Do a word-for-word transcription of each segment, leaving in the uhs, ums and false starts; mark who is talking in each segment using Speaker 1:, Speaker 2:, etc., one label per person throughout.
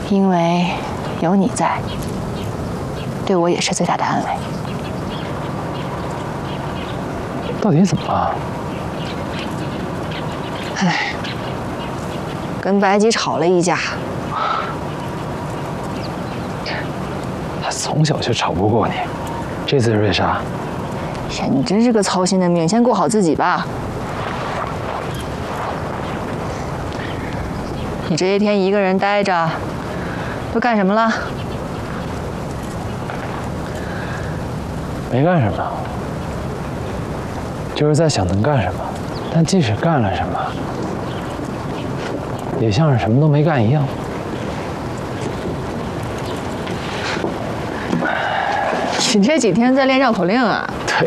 Speaker 1: 因为有你在，对我也是最大的安慰。
Speaker 2: 到底怎么了？
Speaker 1: 唉，跟白吉吵了一架。
Speaker 2: 他从小就吵不过你，这次是为啥？
Speaker 1: 呀，你真是个操心的命，先顾好自己吧。你这些天一个人待着，都干什么了？
Speaker 2: 没干什么，就是在想能干什么。但即使干了什么，也像是什么都没干一样。
Speaker 1: 你这几天在练绕口令啊？
Speaker 2: 对。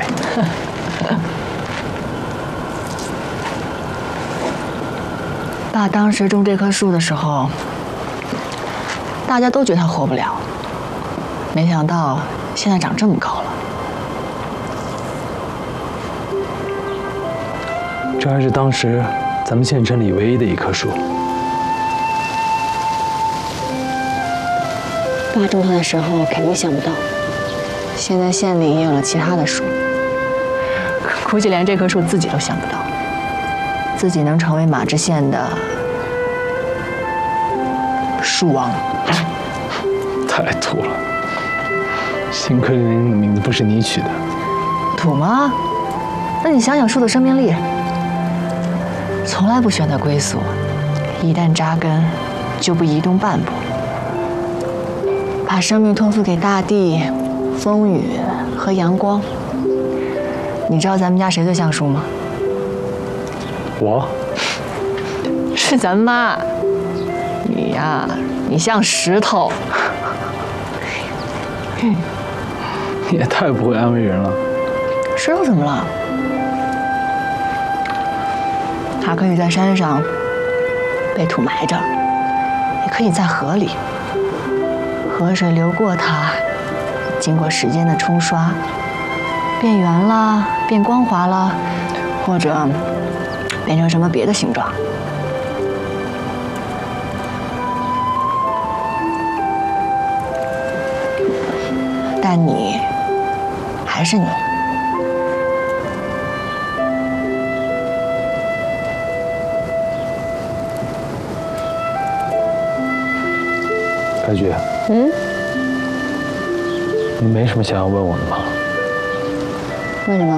Speaker 1: 爸当时种这棵树的时候，大家都觉得它活不了，没想到现在长这么高了。
Speaker 2: 这还是当时咱们县城里唯一的一棵树。
Speaker 1: 爸种它的时候肯定想不到，现在县里也有了其他的树，估计连这棵树自己都想不到，自己能成为马知县的树王。
Speaker 2: 太土了，幸亏林的名字不是你取的。
Speaker 1: 土吗？那你想想树的生命力，从来不选择归宿，一旦扎根，就不移动半步，把生命托付给大地、风雨和阳光。你知道咱们家谁最像树吗？
Speaker 2: 我？
Speaker 1: 是咱妈。你呀，你像石头。
Speaker 2: 你也太不会安慰人了。
Speaker 1: 石头怎么了？它可以在山上被土埋着，也可以在河里，河水流过它，经过时间的冲刷，变圆了，变光滑了，或者变成什么别的形状。但你还是你。
Speaker 2: 白菊，
Speaker 1: 嗯，
Speaker 2: 你没什么想要问我的吗？
Speaker 1: 为什么？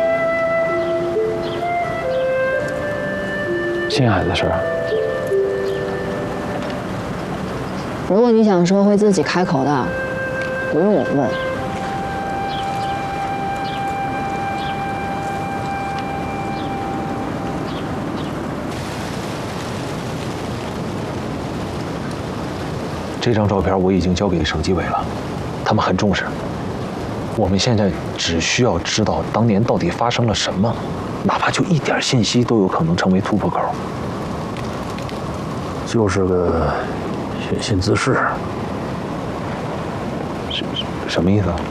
Speaker 2: 星海的事儿。
Speaker 1: 如果你想说会自己开口的，不用我问。
Speaker 3: 这张照片我已经交给省纪委了，他们很重视。我们现在只需要知道当年到底发生了什么，哪怕就一点信息都有可能成为突破口。
Speaker 4: 就是个寻衅滋事。
Speaker 3: 什什么意思啊？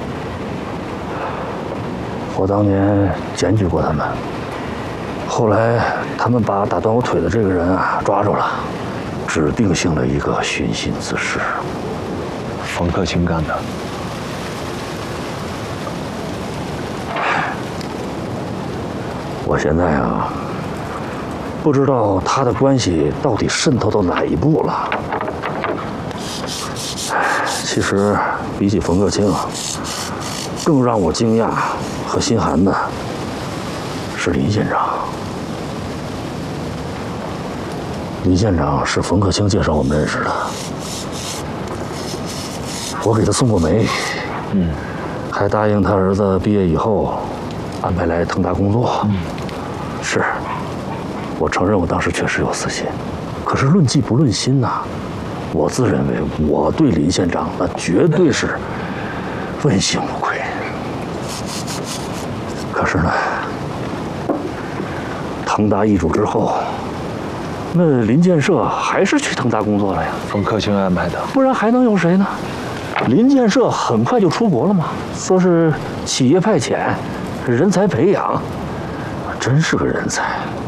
Speaker 4: 我当年检举过他们，后来他们把打断我腿的这个人啊抓住了。指定性的一个寻衅滋事，
Speaker 3: 冯克清干的。
Speaker 4: 我现在啊，不知道他的关系到底渗透到哪一步了。其实，比起冯克清，更让我惊讶和心寒的是林县长。林县长是冯克清介绍我们认识的，我给他送过煤，嗯，还答应他儿子毕业以后安排来腾达工作。嗯，是，我承认我当时确实有私心，可是论迹不论心呐，我自认为我对林县长那绝对是问心无愧。可是呢，腾达易主之后。那林建设还是去腾达工作了呀？
Speaker 3: 冯克清安排的，
Speaker 4: 不然还能有谁呢？林建设很快就出国了嘛，说是企业派遣，人才培养，真是个人才。